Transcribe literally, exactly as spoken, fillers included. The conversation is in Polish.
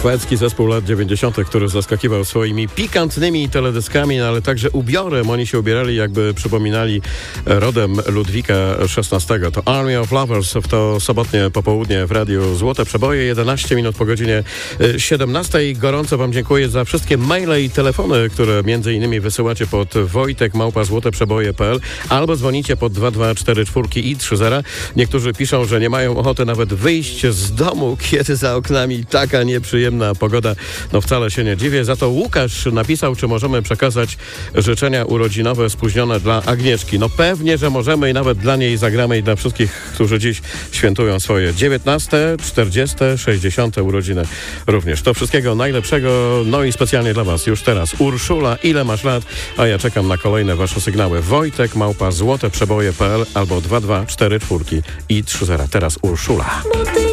Szwedzki zespół lat dziewięćdziesiątych, który zaskakiwał swoimi pikantnymi teledyskami, ale także ubiorem. Oni się ubierali, jakby przypominali rodem Ludwika szesnastego. To Army of Lovers w to sobotnie popołudnie w Radiu Złote Przeboje. jedenaście minut po godzinie siedemnastej. Gorąco wam dziękuję za wszystkie maile i telefony, które między innymi wysyłacie pod wojtek małpa złoteprzeboje kropka p l albo dzwonicie pod dwa dwa cztery cztery i trzy zero. Niektórzy piszą, że nie mają ochoty nawet wyjść z domu, kiedy za oknami taka nieprzyjemna pogoda. No wcale się nie dziwię. Za to Łukasz napisał, czy możemy przekazać życzenia urodzinowe spóźnione dla Agnieszki. No pewnie, że możemy i nawet dla niej zagramy i dla wszystkich, którzy dziś świętują swoje dziewiętnaste, czterdzieste, sześćdziesiąte urodziny również. To wszystkiego najlepszego, no i specjalnie dla was już teraz Urszula, ile masz lat? A ja czekam na kolejne wasze sygnały. Wojtek małpa złoteprzeboje kropka p l albo dwa dwa cztery cztery i trzy zero. Teraz Urszula.